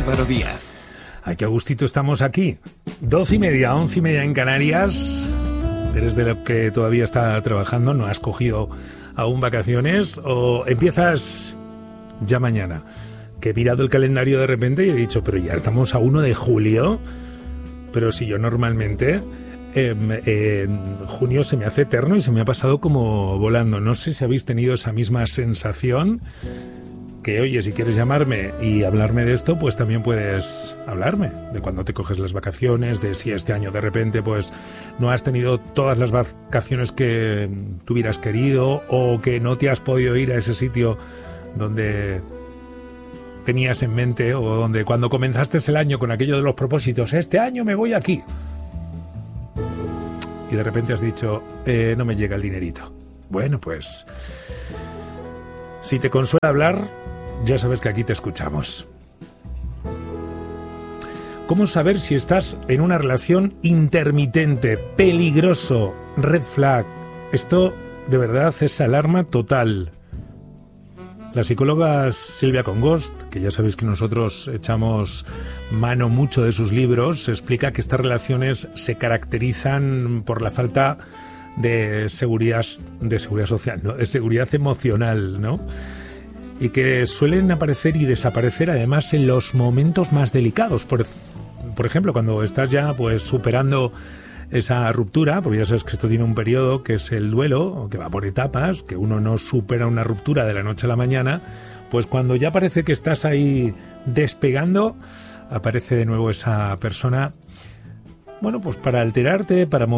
Álvaro Díaz. Ay, qué gustito estamos aquí. 12:30, 11:30 en Canarias. ¿Eres de lo que todavía está trabajando? ¿No has cogido aún vacaciones? ¿O empiezas ya mañana? Que he mirado el calendario de repente y he dicho, pero ya estamos a 1 de julio. Pero si yo normalmente... junio se me hace eterno y se me ha pasado como volando. No sé si habéis tenido esa misma sensación. Que oye, si quieres llamarme y hablarme de esto, pues también puedes hablarme de cuando te coges las vacaciones, de si este año de repente pues no has tenido todas las vacaciones que tú hubieras querido, o que no te has podido ir a ese sitio donde tenías en mente, o donde cuando comenzaste el año con aquello de los propósitos, este año me voy aquí, y de repente has dicho, no me llega el dinerito. Bueno, pues si te consuela hablar, ya sabes que aquí te escuchamos. ¿Cómo saber si estás en una relación intermitente? Peligroso, red flag. Esto de verdad es alarma total. La psicóloga Silvia Congost, que ya sabéis que nosotros echamos mano mucho de sus libros, explica que estas relaciones se caracterizan por la falta de seguridad social, ¿no? De seguridad emocional, ¿no? Y que suelen aparecer y desaparecer además en los momentos más delicados. Por ejemplo, cuando estás ya pues superando esa ruptura, porque ya sabes que esto tiene un periodo que es el duelo, que va por etapas, que uno no supera una ruptura de la noche a la mañana, pues cuando ya parece que estás ahí despegando, aparece de nuevo esa persona, bueno, pues para alterarte, para